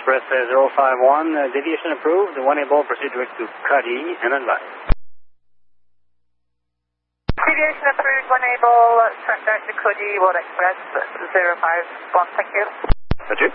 Express 051, deviation approved. The 1-able proceed direct to Cuddy and advise. Deviation approved, 1-able, track direct to Cuddy, World Express 051, thank you. Roger.